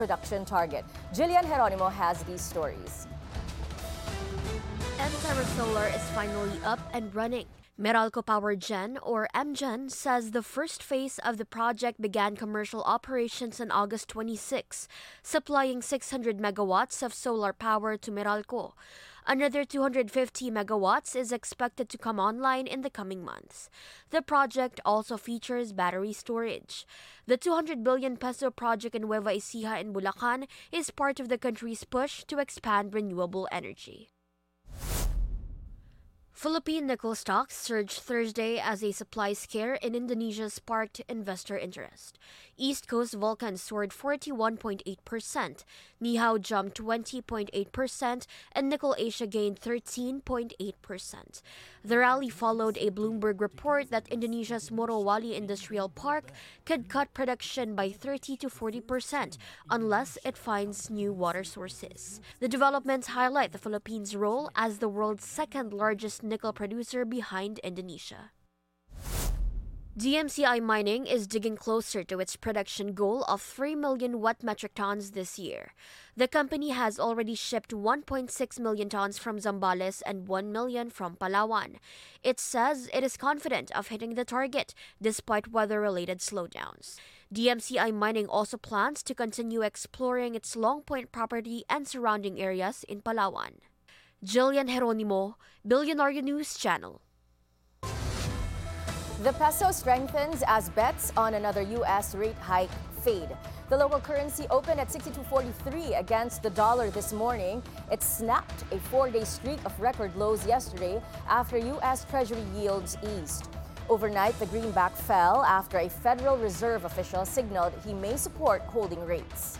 production target. Jillian Geronimo has these stories. Terra Solar is finally up and running. Meralco Power Gen, or MGen, says the first phase of the project began commercial operations on August 26, supplying 600 megawatts of solar power to Meralco. Another 250 megawatts is expected to come online in the coming months. The project also features battery storage. The 200 billion peso project in Nueva Ecija in Bulacan is part of the country's push to expand renewable energy. Philippine nickel stocks surged Thursday as a supply scare in Indonesia sparked investor interest. East Coast Vulcan soared 41.8%, Nihao jumped 20.8%, and Nickel Asia gained 13.8%. The rally followed a Bloomberg report that Indonesia's Morowali Industrial Park could cut production by 30 to 40% unless it finds new water sources. The developments highlight the Philippines' role as the world's second-largest nickel producer behind Indonesia. DMCI Mining is digging closer to its production goal of 3 million wet metric tons this year. The company has already shipped 1.6 million tons from Zambales and 1 million from Palawan. It says it is confident of hitting the target despite weather-related slowdowns. DMCI Mining also plans to continue exploring its Long Point property and surrounding areas in Palawan. Jillian Geronimo, Billionaire News Channel. The peso strengthens as bets on another U.S. rate hike fade. The local currency opened at 62.43 against the dollar this morning. It snapped a 4-day streak of record lows yesterday after U.S. Treasury yields eased. Overnight, the greenback fell after a Federal Reserve official signaled he may support holding rates.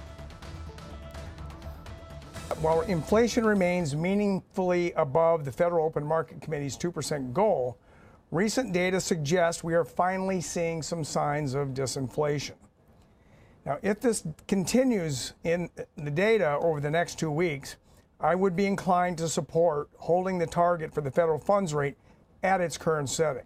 While inflation remains meaningfully above the Federal Open Market Committee's 2% goal, recent data suggests we are finally seeing some signs of disinflation. Now, if this continues in the data over the next 2 weeks, I would be inclined to support holding the target for the federal funds rate at its current setting.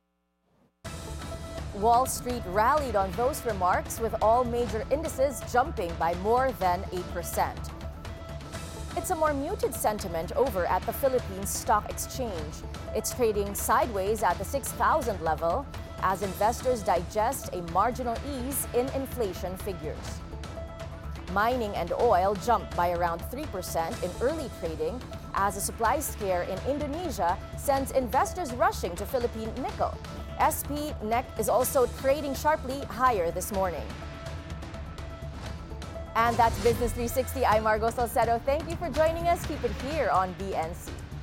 Wall Street rallied on those remarks, with all major indices jumping by more than 8%. It's a more muted sentiment over at the Philippines Stock Exchange. It's trading sideways at the 6,000 level as investors digest a marginal ease in inflation figures. Mining and oil jumped by around 3% in early trading as a supply scare in Indonesia sends investors rushing to Philippine nickel. SP NEC is also trading sharply higher this morning. And that's Business 360. I'm Margo Salcedo. Thank you for joining us. Keep it here on BNC.